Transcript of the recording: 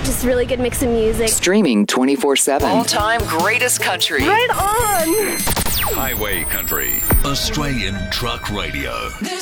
Just really good mix of music. Streaming 24/7. All-time greatest country. Right on! Highway Country. Australian Truck Radio.